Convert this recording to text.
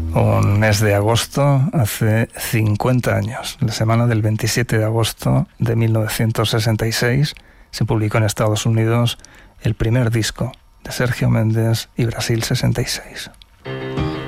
Un mes de agosto hace 50 años, la semana del 27 de agosto de 1966, se publicó en Estados Unidos el primer disco de Sergio Méndez y Brasil 66.